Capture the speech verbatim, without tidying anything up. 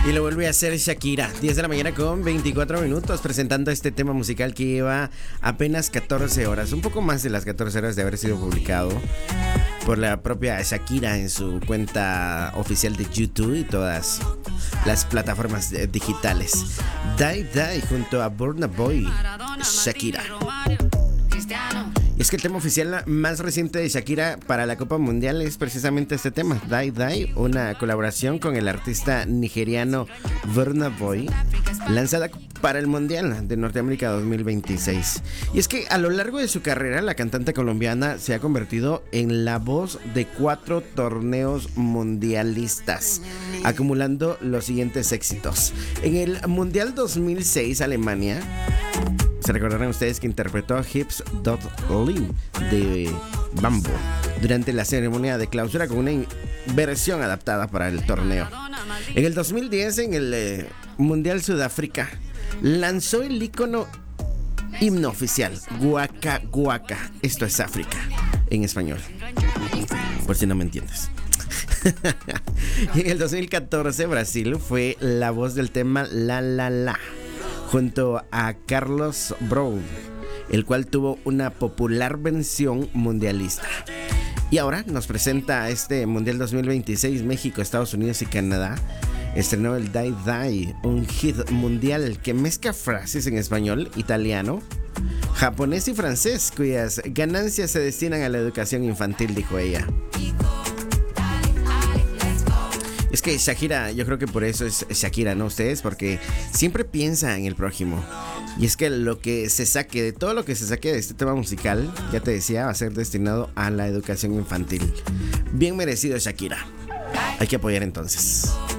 Y lo vuelve a hacer Shakira, diez de la mañana con veinticuatro minutos, presentando este tema musical que lleva apenas catorce horas, un poco más de las catorce horas de haber sido publicado por la propia Shakira en su cuenta oficial de YouTube y todas las plataformas digitales. Die Die junto a Burna Boy, Shakira. Y es que el tema oficial más reciente de Shakira para la Copa Mundial es precisamente este tema, Die Die, una colaboración con el artista nigeriano Burna Boy, lanzada para el Mundial de Norteamérica dos mil veintiséis. Y es que a lo largo de su carrera, la cantante colombiana se ha convertido en la voz de cuatro torneos mundialistas, acumulando los siguientes éxitos. En el Mundial dos mil seis, Alemania, se recordarán ustedes que interpretó Hips Dot Lim de Bamboo durante la ceremonia de clausura con una versión adaptada para el torneo. En el dos mil diez, en el eh, Mundial Sudáfrica, lanzó el ícono himno oficial, Guaca Guaca. Esto es África en español, por si no me entiendes. Y en el dos mil catorce, Brasil fue la voz del tema La La La, junto a Carlos Brown, el cual tuvo una popular versión mundialista. Y ahora nos presenta este Mundial dos mil veintiséis, México, Estados Unidos y Canadá. Estrenó el Die Die, un hit mundial que mezcla frases en español, italiano, japonés y francés, cuyas ganancias se destinan a la educación infantil, dijo ella. Es que Shakira, yo creo que por eso es Shakira, ¿no? Ustedes, porque siempre piensa en el prójimo. Y es que lo que se saque, de todo lo que se saque de este tema musical, ya te decía, va a ser destinado a la educación infantil. Bien merecido, Shakira. Hay que apoyar entonces.